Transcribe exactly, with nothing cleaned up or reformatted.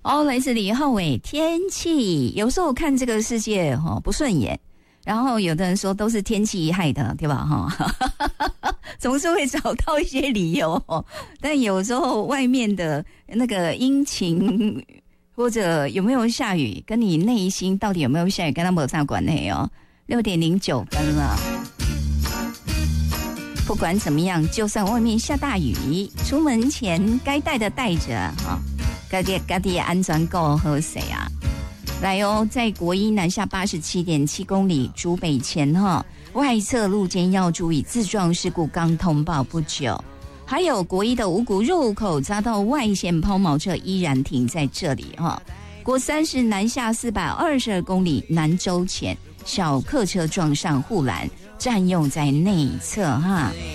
哦，来自李浩伟，天气有时候看这个世界哈、哦、不顺眼，然后有的人说都是天气害的，对吧？哈，总是会找到一些理由、哦，但有时候外面的那个阴晴或者有没有下雨，跟你内心到底有没有下雨，跟他没有啥关系哦。六点零九分了。不管怎么样，就算外面下大雨，出门前该带的带着哈，该给该的安全够喝水啊！来哦，在国一南下八十七点七公里竹北前哈，外侧路肩要注意自撞事故刚通报不久，还有国一的五股入口匝道外线抛锚车依然停在这里哈。国三是南下四百二十二公里南州前，小客车撞上护栏，占用在内侧哈。